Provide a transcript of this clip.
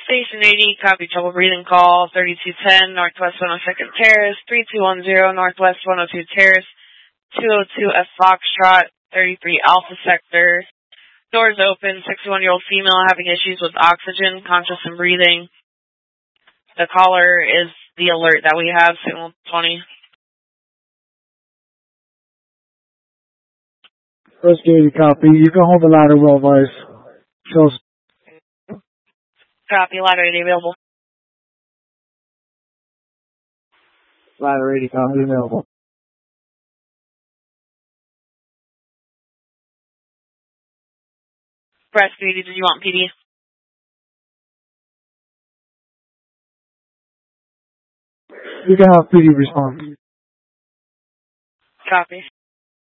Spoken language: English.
Station 80, copy trouble breathing call, 3210 Northwest 102nd Terrace, 3210 Northwest 102 Terrace, 202 F Foxtrot, 33 Alpha Sector. Doors open, 61-year-old female having issues with oxygen, conscious and breathing. The caller is the alert that we have, signal 20. First 80, copy. You can hold the ladder well, Vice. Shows. Copy, ladder 80 available. Ladder 80, copy, available. Press PD, did you want PD? You can have PD respond. Copy.